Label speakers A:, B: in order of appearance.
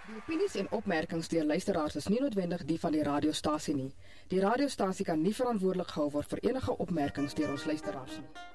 A: Die opinies en opmerkings deur luisteraars is nie noodwendig die van die radiostasie nie. Die radiostasie kan nie verantwoordelik gehou word vir enige opmerkings deur ons luisteraars nie.